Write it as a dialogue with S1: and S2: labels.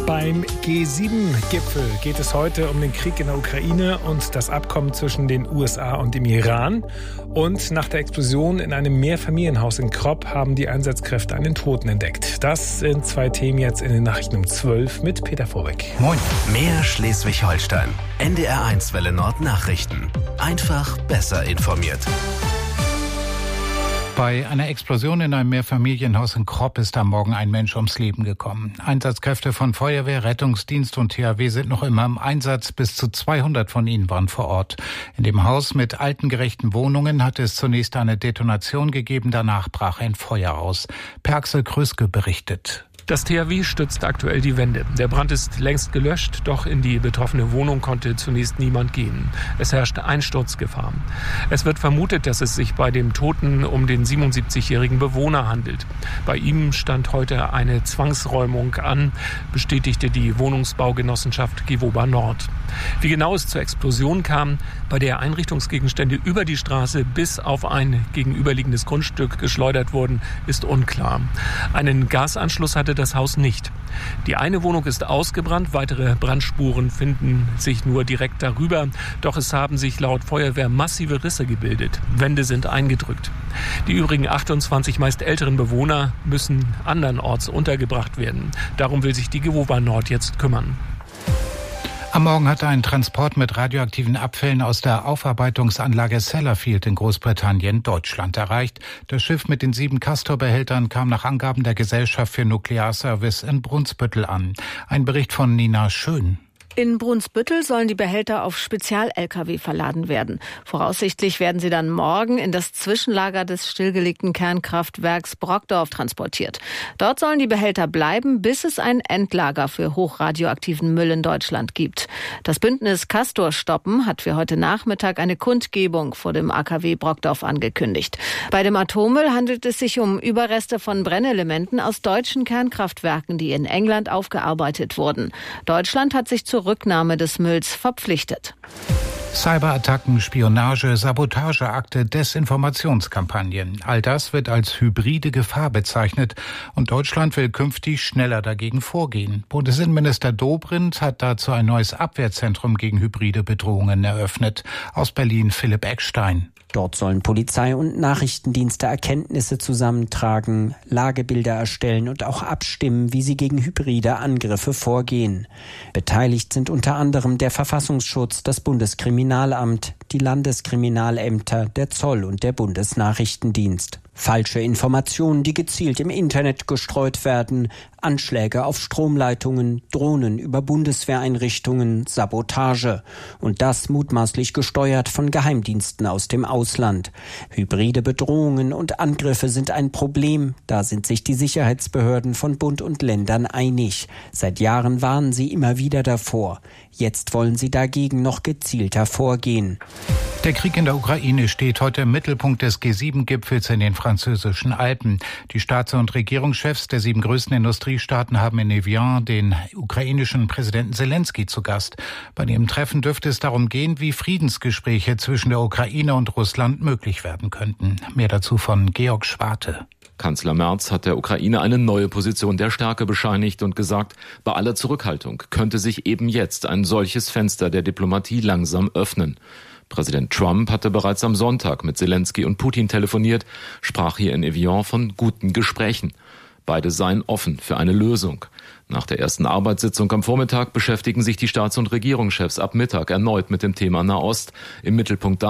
S1: Beim G7-Gipfel geht es heute um den Krieg in der Ukraine und das Abkommen zwischen den USA und dem Iran. Und nach der Explosion in einem Mehrfamilienhaus in Kropp haben die Einsatzkräfte einen Toten entdeckt. Das sind zwei Themen jetzt in den Nachrichten um 12 mit Peter Vorbeck.
S2: Moin. Mehr Schleswig-Holstein. NDR1 Welle Nord Nachrichten. Einfach besser informiert.
S3: Bei einer Explosion in einem Mehrfamilienhaus in Kropp ist am Morgen ein Mensch ums Leben gekommen. Einsatzkräfte von Feuerwehr, Rettungsdienst und THW sind noch immer im Einsatz. Bis zu 200 von ihnen waren vor Ort. In dem Haus mit altengerechten Wohnungen hatte es zunächst eine Detonation gegeben. Danach brach ein Feuer aus. Per Axel Kröske berichtet.
S4: Das THW stützt aktuell die Wände. Der Brand ist längst gelöscht, doch in die betroffene Wohnung konnte zunächst niemand gehen. Es herrscht Einsturzgefahr. Es wird vermutet, dass es sich bei dem Toten um den 77-jährigen Bewohner handelt. Bei ihm stand heute eine Zwangsräumung an, bestätigte die Wohnungsbaugenossenschaft Gewoba Nord. Wie genau es zur Explosion kam, bei der Einrichtungsgegenstände über die Straße bis auf ein gegenüberliegendes Grundstück geschleudert wurden, ist unklar. Einen Gasanschluss hatte das Haus nicht. Die eine Wohnung ist ausgebrannt, weitere Brandspuren finden sich nur direkt darüber. Doch es haben sich laut Feuerwehr massive Risse gebildet. Wände sind eingedrückt. Die übrigen 28 meist älteren Bewohner müssen andernorts untergebracht werden. Darum will sich die Gewoba Nord jetzt kümmern.
S3: Am Morgen hatte ein Transport mit radioaktiven Abfällen aus der Aufarbeitungsanlage Sellafield in Großbritannien Deutschland erreicht. Das Schiff mit den 7 Castor-Behältern kam nach Angaben der Gesellschaft für Nuklearservice in Brunsbüttel an. Ein Bericht von Nina Schön.
S5: In Brunsbüttel sollen die Behälter auf Spezial-Lkw verladen werden. Voraussichtlich werden sie dann morgen in das Zwischenlager des stillgelegten Kernkraftwerks Brokdorf transportiert. Dort sollen die Behälter bleiben, bis es ein Endlager für hochradioaktiven Müll in Deutschland gibt. Das Bündnis Castor stoppen hat für heute Nachmittag eine Kundgebung vor dem AKW Brokdorf angekündigt. Bei dem Atommüll handelt es sich um Überreste von Brennelementen aus deutschen Kernkraftwerken, die in England aufgearbeitet wurden. Deutschland hat sich zur Rücknahme des Mülls verpflichtet.
S3: Cyberattacken, Spionage, Sabotageakte, Desinformationskampagnen. All das wird als hybride Gefahr bezeichnet und Deutschland will künftig schneller dagegen vorgehen. Bundesinnenminister Dobrindt hat dazu ein neues Abwehrzentrum gegen hybride Bedrohungen eröffnet. Aus Berlin Philipp Eckstein.
S6: Dort sollen Polizei und Nachrichtendienste Erkenntnisse zusammentragen, Lagebilder erstellen und auch abstimmen, wie sie gegen hybride Angriffe vorgehen. Beteiligt sind unter anderem der Verfassungsschutz, das Bundeskriminalamt, die Landeskriminalämter, der Zoll und der Bundesnachrichtendienst. Falsche Informationen, die gezielt im Internet gestreut werden, Anschläge auf Stromleitungen, Drohnen über Bundeswehreinrichtungen, Sabotage. Und das mutmaßlich gesteuert von Geheimdiensten aus dem Ausland. Hybride Bedrohungen und Angriffe sind ein Problem. Da sind sich die Sicherheitsbehörden von Bund und Ländern einig. Seit Jahren warnen sie immer wieder davor. Jetzt wollen sie dagegen noch gezielter vorgehen.
S3: Der Krieg in der Ukraine steht heute im Mittelpunkt des G7-Gipfels in den französischen Alpen. Die Staats- und Regierungschefs der 7 größten Industriestaaten haben in Evian den ukrainischen Präsidenten Zelensky zu Gast. Bei dem Treffen dürfte es darum gehen, wie Friedensgespräche zwischen der Ukraine und Russland möglich werden könnten. Mehr dazu von Georg Schwarte.
S7: Kanzler Merz hat der Ukraine eine neue Position der Stärke bescheinigt und gesagt, bei aller Zurückhaltung könnte sich eben jetzt ein solches Fenster der Diplomatie langsam öffnen. Präsident Trump hatte bereits am Sonntag mit Zelensky und Putin telefoniert, sprach hier in Evian von guten Gesprächen. Beide seien offen für eine Lösung. Nach der ersten Arbeitssitzung am Vormittag beschäftigen sich die Staats- und Regierungschefs ab Mittag erneut mit dem Thema Nahost. Im Mittelpunkt